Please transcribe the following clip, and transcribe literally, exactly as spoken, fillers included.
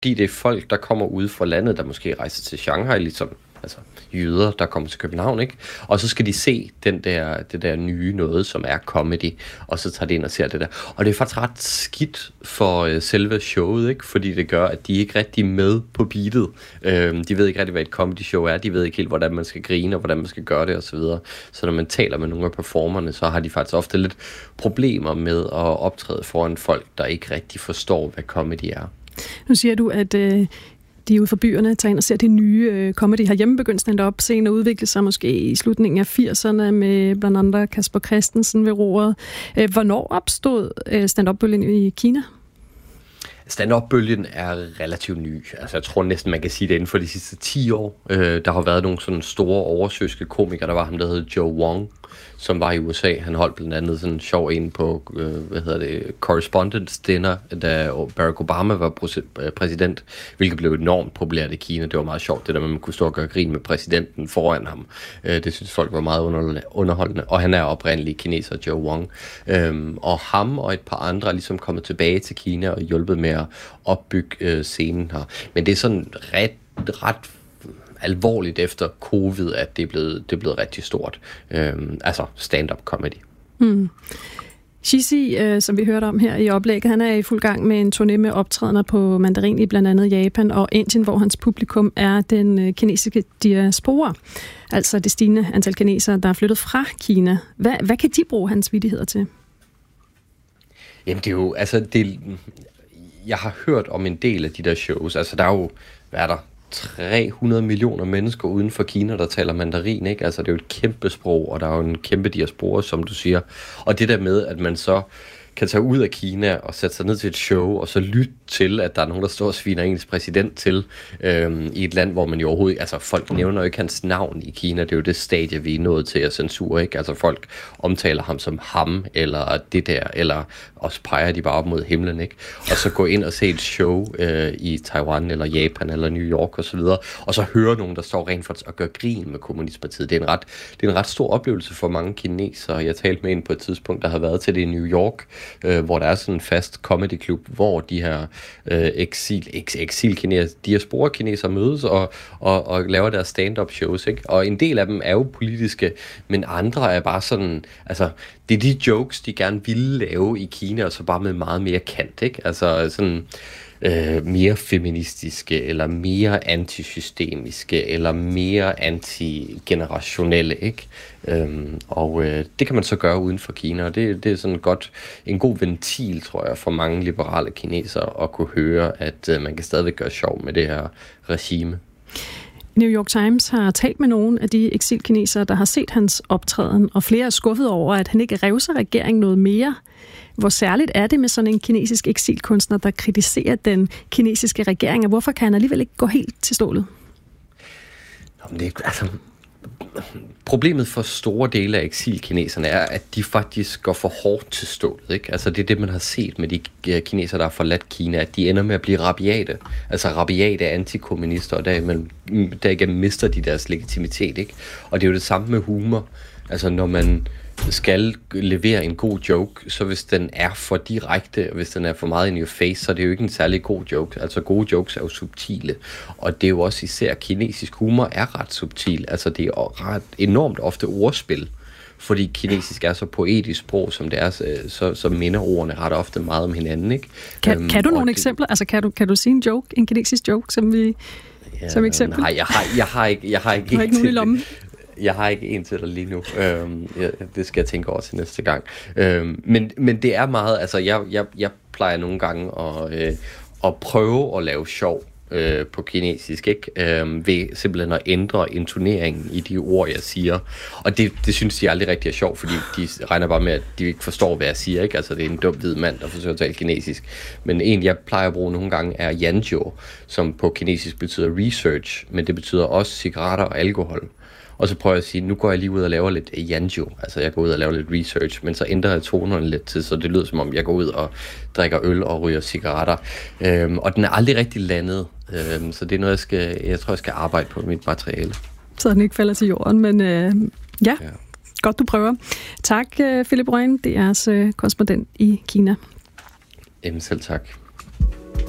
det er folk, der kommer ude fra landet, der måske rejser til Shanghai, ligesom altså jøder, der kommer til København, ikke? Og så skal de se den der, det der nye noget, som er comedy, og så tager de ind og ser det der. Og det er faktisk ret skidt for øh, selve showet, ikke? Fordi det gør, at de ikke rigtig er med på beatet. Øh, de ved ikke rigtig, hvad et comedy show er. De ved ikke helt, hvordan man skal grine, og hvordan man skal gøre det, og så videre. Så når man taler med nogle af performerne, så har de faktisk ofte lidt problemer med at optræde foran folk, der ikke rigtig forstår, hvad comedy er. Nu siger du, at øh de er ude for byerne, tager ind og ser det nye øh, comedy. Har hjemme begyndt stand-up scenen at udvikle sig måske i slutningen af firserne med blandt andet Kasper Christensen ved roret. Øh, hvornår opstod øh, stand-up-bølgen i Kina? Stand-up-bølgen er relativt ny. Altså, jeg tror næsten, man kan sige det inden for de sidste ti år. Øh, der har været nogle sådan store oversøiske komikere. Der var ham, der hed Joe Wong, som var i U S A. Han holdt blandt andet sådan en sjov en på, øh, hvad hedder det, Correspondence Dinner, da Barack Obama var præsident, hvilket blev enormt populært i Kina. Det var meget sjovt, det der med, at man kunne stå og gøre grin med præsidenten foran ham. Øh, det synes folk var meget underholdende. Og han er oprindelig kineser, Joe Wong. Øh, og ham og et par andre er ligesom kommet tilbage til Kina og hjulpet med at opbygge øh, scenen her. Men det er sådan ret, ret alvorligt efter covid, at det er blevet, det er blevet rigtig stort. Øhm, altså stand-up comedy. Mm. Shizi, øh, som vi hørte om her i oplægget, han er i fuld gang med en turné med optrædener på mandarin i blandt andet Japan og Indien, hvor hans publikum er den øh, kinesiske diaspora. Altså det stigende antal kinesere, der er flyttet fra Kina. Hvad, hvad kan de bruge hans vittigheder til? Jamen det er jo, altså det, jeg har hørt om en del af de der shows. Altså der er jo, hvad er der? tre hundrede millioner mennesker uden for Kina, der taler mandarin, ikke? Altså, det er jo et kæmpe sprog, og der er jo en kæmpe diaspora, som du siger. Og det der med, at man så kan tage ud af Kina og sætte sig ned til et show, og så lytte til, at der er nogen, der står og sviner ens præsident til øhm, i et land, hvor man jo overhovedet... Altså, folk nævner jo ikke hans navn i Kina. Det er jo det stadie, vi er nået til at censur, ikke? Altså, folk omtaler ham som ham, eller det der, eller også peger de bare op mod himlen, ikke? Og så gå ind og se et show øh, i Taiwan, eller Japan, eller New York, og så videre, og så høre nogen, der står rent faktisk og gør grin med Kommunistpartiet. Det er en ret, det er en ret stor oplevelse for mange kinesere. Jeg talte med en på et tidspunkt, der har været til det i New York, Øh, hvor der er sådan en fast comedyklub, hvor de her øh, eksil, eks, eksil-kineser, diaspora-kineser mødes og, og, og laver deres stand-up shows, ikke? Og en del af dem er jo politiske, men andre er bare sådan, altså, det er de jokes, de gerne ville lave i Kina, og så bare med meget mere kant, ikke? Altså sådan... Øh, mere feministiske, eller mere antisystemiske, eller mere antigenerationelle, ikke? Øhm, og øh, det kan man så gøre uden for Kina, og det, det er sådan godt en god ventil, tror jeg, for mange liberale kinesere at kunne høre, at øh, man kan stadigvæk gøre sjov med det her regime. New York Times har talt med nogle af de eksilkinesere, der har set hans optræden, og flere er skuffet over, at han ikke revser regeringen noget mere. Hvor særligt er det med sådan en kinesisk eksilkunstner, der kritiserer den kinesiske regering, og hvorfor kan han alligevel ikke gå helt til stålet? Nå, det er, altså, problemet for store dele af eksilkineserne er, at de faktisk går for hårdt til stålet, ikke? Altså det er det, man har set med de kinesere, der har forladt Kina, at de ender med at blive rabiate. Altså rabiate antikommunister, og derigennem mister de deres legitimitet, ikke? Og det er jo det samme med humor. Altså når man skal levere en god joke, så hvis den er for direkte, hvis den er for meget in your face, så er det jo ikke en særlig god joke. Altså gode jokes er jo subtile, og det er jo også især kinesisk humor er ret subtil. Altså det er ret enormt ofte ordspil, fordi kinesisk er så poetisk sprog, som det er, så, så minder ordene ret ofte meget om hinanden, ikke? Kan, um, kan du nogle det, eksempler? Altså kan du, kan du sige en joke, en kinesisk joke, som vi ja, som eksempel? Nej, jeg har, jeg har ikke, jeg har ikke, du har ikke nogen i lommen. Jeg har ikke en til dig lige nu. Øhm, jeg, det skal jeg tænke over til næste gang. Øhm, men, men det er meget, altså jeg, jeg, jeg plejer nogle gange at, øh, at prøve at lave sjov øh, på kinesisk, ikke? Øh, ved simpelthen at ændre intoneringen i de ord, jeg siger. Og det, det synes de aldrig rigtig er sjovt, fordi de regner bare med, at de ikke forstår, hvad jeg siger, ikke? Altså det er en dum hvid mand, der forsøger at tale kinesisk. Men en, jeg plejer at bruge nogle gange, er yanjiu, som på kinesisk betyder research, men det betyder også cigaretter og alkohol. Og så prøver jeg at sige, nu går jeg lige ud og laver lidt yanjiu, altså jeg går ud og laver lidt research, men så ændrer jeg tonerne lidt til, så det lyder som om, jeg går ud og drikker øl og ryger cigaretter. Øhm, og den er aldrig rigtig landet, øhm, så det er noget, jeg, skal, jeg tror, jeg skal arbejde på mit materiale. Så den ikke falder til jorden, men øh, ja, ja, godt du prøver. Tak, Philip Røgen, D R's øh, korrespondent i Kina. Jamen selv tak.